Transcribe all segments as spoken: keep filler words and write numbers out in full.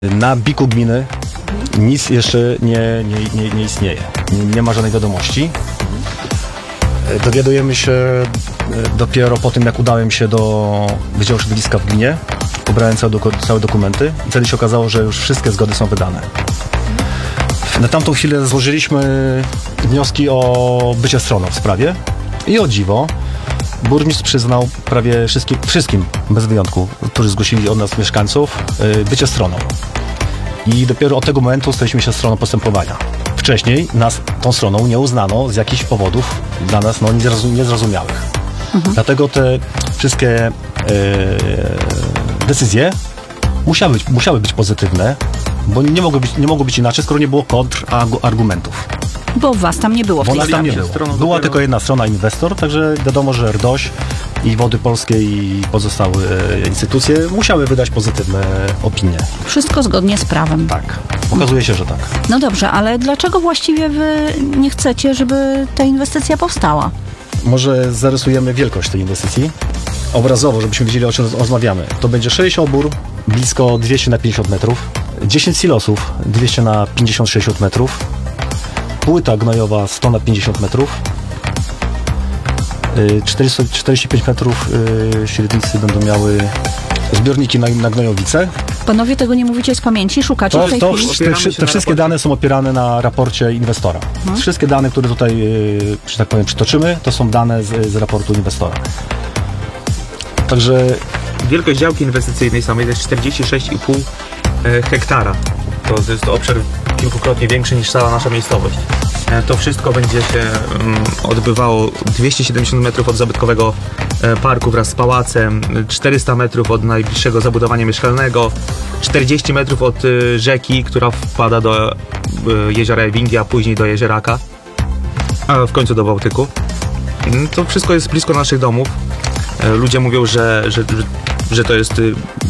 Na biku gminy nic jeszcze nie, nie, nie, nie istnieje. Nie, nie ma żadnej wiadomości. Dowiadujemy się dopiero po tym, jak udałem się do Wydziału Środowiska w gminie. Pobrałem całe, całe dokumenty i wtedy się okazało, że już wszystkie zgody są wydane. Na tamtą chwilę złożyliśmy wnioski o bycie stroną w sprawie i o dziwo burmistrz przyznał prawie wszystkim, wszystkim bez wyjątku, którzy zgłosili od nas mieszkańców, bycie stroną. I dopiero od tego momentu staliśmy się stroną postępowania. Wcześniej nas tą stroną nie uznano z jakichś powodów dla nas no, niezrozumiałych. Mhm. Dlatego te wszystkie e, decyzje musiały być, musiały być pozytywne, bo nie mogło być, nie mogło być inaczej, skoro nie było kontrargumentów. Bo was tam nie było w Bo tej nas tam nie było. Była dopiero... tylko jedna strona, inwestor, także wiadomo, że R D O Ś i Wody Polskie i pozostałe e, instytucje musiały wydać pozytywne opinie. Wszystko zgodnie z prawem. Tak. Okazuje się, że tak. No dobrze, ale dlaczego właściwie wy nie chcecie, żeby ta inwestycja powstała? Może zarysujemy wielkość tej inwestycji obrazowo, żebyśmy wiedzieli, o czym rozmawiamy. To będzie sześć obór, blisko dwieście na pięćdziesiąt metrów, dziesięć silosów, dwieście na pięćdziesiąt sześćdziesiąt metrów, płyta gnojowa sto na pięćdziesiąt metrów, czterdzieści, czterdzieści pięć metrów średnicy będą miały zbiorniki na, na gnojowice. Panowie tego nie mówicie z pamięci, szukacie to, w tej to, chwili? Te, te, te wszystkie dane są opierane na raporcie inwestora. Hmm? Wszystkie dane, które tutaj, że tak powiem, przytoczymy, to są dane z, z raportu inwestora. Także wielkość działki inwestycyjnej samej to jest czterdzieści sześć i pół hektara. To jest to obszar kilkukrotnie większy niż cała nasza miejscowość. To wszystko będzie się odbywało dwieście siedemdziesiąt metrów od zabytkowego parku wraz z pałacem, czterysta metrów od najbliższego zabudowania mieszkalnego, czterdzieści metrów od rzeki, która wpada do jeziora Ewingi, a później do jezioraka, a w końcu do Bałtyku. To wszystko jest blisko naszych domów. Ludzie mówią, że, że, że to jest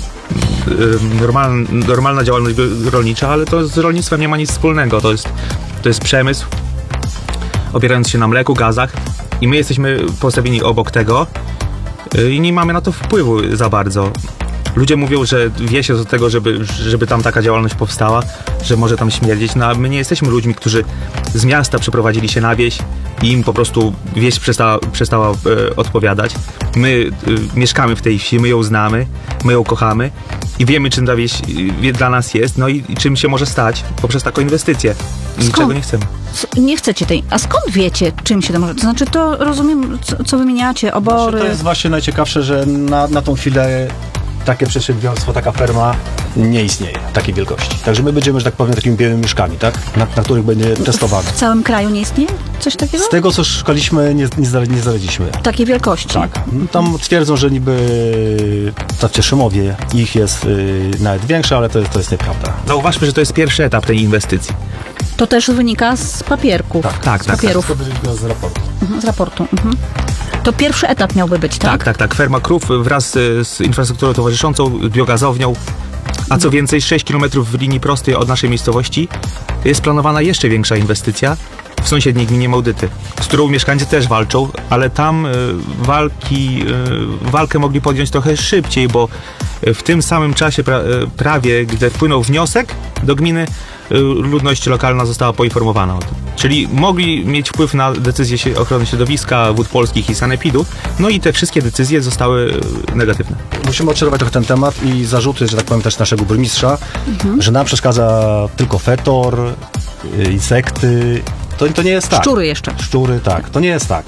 normalna, normalna działalność rolnicza, ale to z rolnictwem nie ma nic wspólnego. To jest, to jest przemysł opierając się na mleku, gazach i my jesteśmy postawieni obok tego i nie mamy na to wpływu za bardzo. Ludzie mówią, że wie się do tego, żeby, żeby tam taka działalność powstała, że może tam śmierdzieć, no a my nie jesteśmy ludźmi, którzy z miasta przeprowadzili się na wieś i im po prostu wieś przestała, przestała e, odpowiadać. My e, mieszkamy w tej wsi, my ją znamy, my ją kochamy i wiemy, czym ta wieś e, dla nas jest, no i, i czym się może stać poprzez taką inwestycję. I niczego nie chcemy. Nie chcecie tej. A skąd wiecie, czym się to może? To znaczy, to rozumiem, co, co wymieniacie, obory. Znaczy, to jest właśnie najciekawsze, że na, na tą chwilę takie przedsiębiorstwo, taka ferma nie istnieje takiej wielkości. Także my będziemy, że tak powiem, takimi białymi myszkami, tak? Na, na których będzie testowane. W całym kraju nie istnieje coś takiego? Z tego, co szukaliśmy, nie, nie, nie znaleźliśmy. Takiej wielkości? Tak. Tam twierdzą, że niby ta w Cieszymowie ich jest yy, nawet większa, ale to jest, to jest nieprawda. Zauważmy, że to jest pierwszy etap tej inwestycji. To też wynika z papierków. Tak, tak, z papierów. tak. tak. Z raportu. Mhm, z raportu. Mhm. To pierwszy etap miałby być, tak? Tak, tak, tak. Ferma krów wraz z, z infrastrukturą towarzyszącą, biogazownią, a co więcej, sześć kilometrów w linii prostej od naszej miejscowości jest planowana jeszcze większa inwestycja w sąsiedniej gminie Mołdyty, z którą mieszkańcy też walczą, ale tam y, walki, y, walkę mogli podjąć trochę szybciej, bo w tym samym czasie pra, y, prawie, gdy wpłynął wniosek do gminy, y, ludność lokalna została poinformowana o tym. Czyli mogli mieć wpływ na decyzje ochrony środowiska, Wód Polskich i sanepidu, no i te wszystkie decyzje zostały negatywne. Musimy odczerować trochę ten temat i zarzuty, że tak powiem, też naszego burmistrza, mhm. że nam przeszkadza tylko fetor, y, insekty. To, to nie jest tak. Szczury jeszcze. Szczury, tak. To nie jest tak.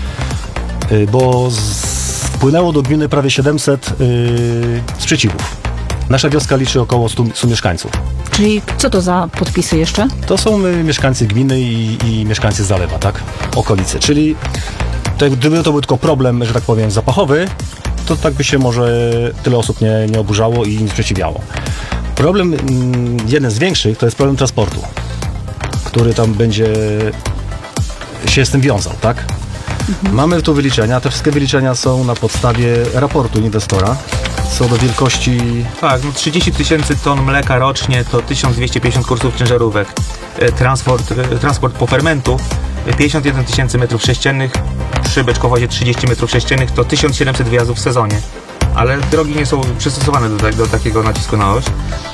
Y, bo z, wpłynęło do gminy prawie siedemset y, sprzeciwów. Nasza wioska liczy około stu, stu mieszkańców. Czyli co to za podpisy jeszcze? To są y, mieszkańcy gminy i, i mieszkańcy Zalewa, tak? Okolicy. Czyli to, gdyby to był tylko problem, że tak powiem, zapachowy, to tak by się może tyle osób nie, nie oburzało i nie sprzeciwiało. Problem, y, jeden z większych, to jest problem transportu, który tam będzie się z tym wiązał, tak? Mhm. Mamy tu wyliczenia, te wszystkie wyliczenia są na podstawie raportu inwestora co do wielkości. Tak, no trzydzieści tysięcy ton mleka rocznie to tysiąc dwieście pięćdziesiąt kursów ciężarówek. Transport, transport po fermentu pięćdziesiąt jeden tysięcy metrów sześciennych, przy beczkowozie trzydzieści metrów sześciennych to tysiąc siedemset wyjazdów w sezonie. Ale drogi nie są przystosowane do, do takiego nacisku na oś.